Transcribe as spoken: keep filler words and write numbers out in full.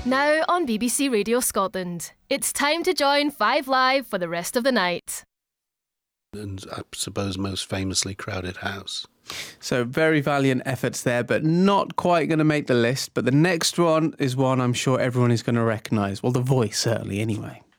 Now on B B C Radio Scotland, it's time to join Five Live for the rest of the night. And I suppose most famously Crowded House. So very valiant efforts there, but not quite going to make the list. But the next one is one I'm sure everyone is going to recognise. Well, the voice certainly anyway.